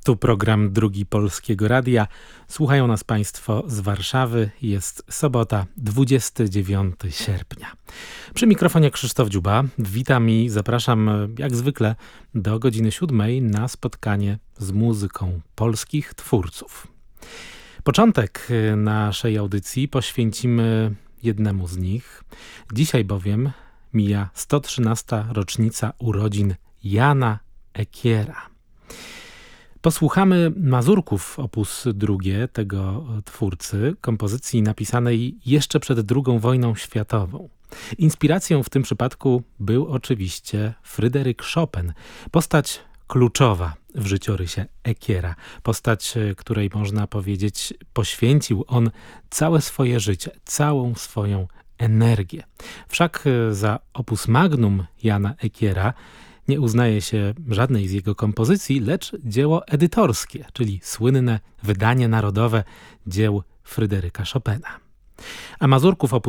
Tu program Drugi Polskiego Radia. Słuchają nas Państwo z Warszawy. Jest sobota, 29 sierpnia. Przy mikrofonie Krzysztof Dziuba. Witam i zapraszam jak zwykle do godziny 7 na spotkanie z muzyką polskich twórców. Początek naszej audycji poświęcimy jednemu z nich. Dzisiaj bowiem mija 113. rocznica urodzin Jana Ekiera. Posłuchamy Mazurków op. 2 tego twórcy, kompozycji napisanej jeszcze przed II wojną światową. Inspiracją w tym przypadku był oczywiście Fryderyk Chopin, postać kluczowa w życiorysie Ekiera, postać, której można powiedzieć poświęcił on całe swoje życie, całą swoją energię. Wszak za opus magnum Jana Ekiera nie uznaje się żadnej z jego kompozycji, lecz dzieło edytorskie, czyli słynne wydanie narodowe dzieł Fryderyka Chopina. A Mazurków op.